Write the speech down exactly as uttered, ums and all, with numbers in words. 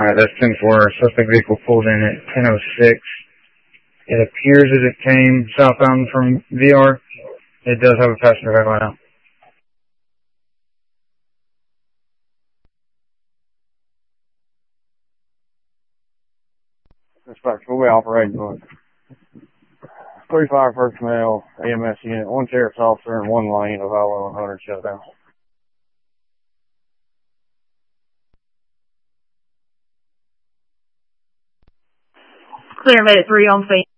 Alright, that's ten four. Suspect vehicle pulled in at ten oh six. It appears that it came southbound from V R. It does have a passenger vehicle now. Dispatch, we'll be operating on three fire personnel, A M S unit, one sheriff's officer, and one lane of Highway one hundred shutdown. Clear, made it three on scene.